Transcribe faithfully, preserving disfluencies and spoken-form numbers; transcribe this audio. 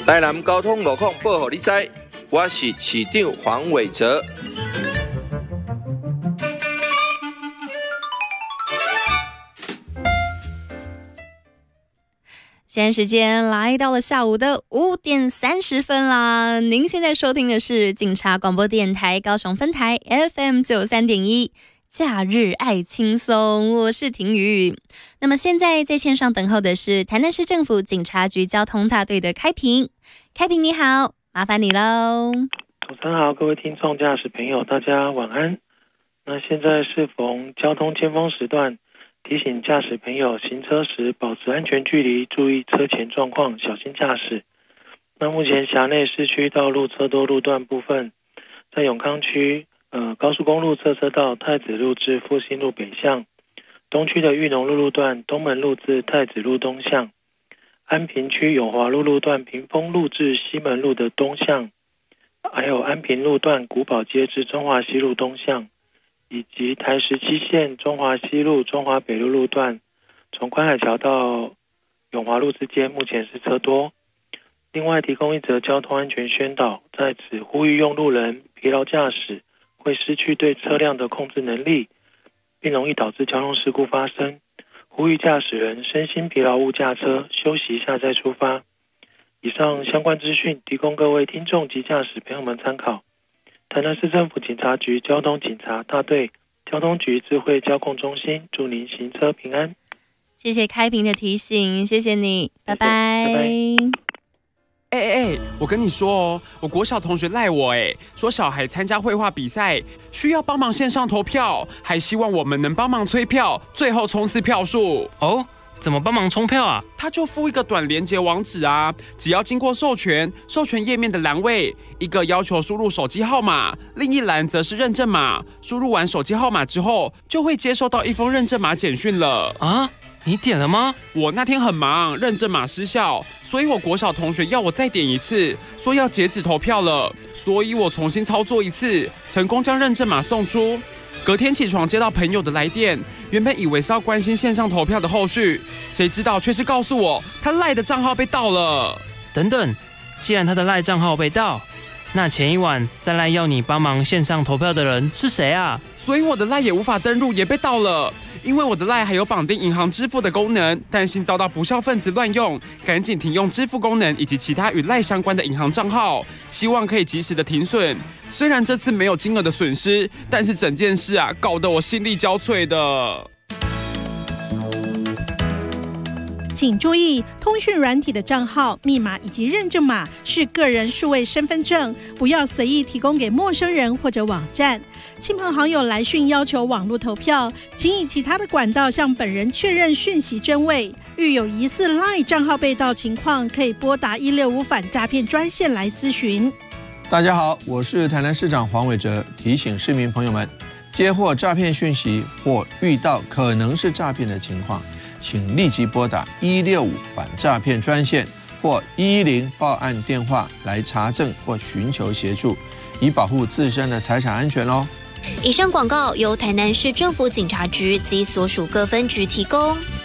台南交通路况报给你知，我是市长黄伟哲。 现在时间来到了下午的五点三十分啦！您现在收听的是警察广播电台高雄分台 F M 九三点一，假日爱轻松，我是婷宇。那么现在在线上等候的是台南市政府警察局交通大队的开平。开平你好，麻烦你喽。 早上好，各位听众驾驶朋友，大家晚安。那现在适逢交通尖峰时段，提醒驾驶朋友行车时保持安全距离，注意车前状况，小心驾驶。那目前辖内市区道路车多路段部分，在永康区呃高速公路侧车道太子路至复兴路北向，东区的裕农路路段东门路至太子路东向，安平区永华路路段屏风路至西门路的东向，还有安平路段古堡街至中华西路东向，以及台十七线中华西路中华北路路段从宽海桥到永华路之间目前是车多。另外提供一则交通安全宣导，在此呼吁用路人疲劳驾驶会失去对车辆的控制能力，并容易导致交通事故发生，呼吁驾驶人身心疲劳勿驾车，休息一下再出发。以上相关资讯提供各位听众及驾驶朋友们参考。台南市政府警察局交通警察大队交通局智慧交控中心，祝您行车平安。 谢谢开平的提醒，谢谢你，拜拜。 拜拜。 哎哎哎，我跟你说哦，我国小同学赖我哎，说小孩参加绘画比赛需要帮忙线上投票，还希望我们能帮忙催票，最后冲刺票数。 哦，怎么帮忙冲票啊？ 他就附一个短连结网址啊，只要经过授权，授权页面的栏位，一个要求输入手机号码，另一栏则是认证码。输入完手机号码之后，就会接收到一封认证码简讯了。 啊？你点了吗？ 我那天很忙，认证码失效，所以我国小同学要我再点一次，说要截止投票了，所以我重新操作一次，成功将认证码送出。隔天起床接到朋友的来电，原本以为是要关心线上投票的后续，谁知道却是告诉我他赖的账号被盗了。 等等，既然他的赖账号被盗，那前一晚在赖要你帮忙线上投票的人是谁啊？ 所以我的赖也无法登入，也被盗了。因为我的赖还有绑定银行支付的功能，担心遭到不肖分子乱用，赶紧停用支付功能以及其他与赖相关的银行账号，希望可以及时的停损。虽然这次没有金额的损失，但是整件事啊，搞得我心力交瘁的。 请注意，通讯软体的账号、密码以及认证码是个人数位身份证，不要随意提供给陌生人或者网站。亲朋好友来讯要求网络投票，请以其他的管道向本人确认讯息真伪。遇有疑似 LINE 账号被盗情况，可以拨打一六五反诈骗专线来咨询。 大家好，我是台南市长黄伟哲，提醒市民朋友们，接获诈骗讯息或遇到可能是诈骗的情况，请立即拨打一六五反诈骗专线或一一零报案电话来查证或寻求协助，以保护自身的财产安全哦。 以上广告由台南市政府警察局及所属各分局提供。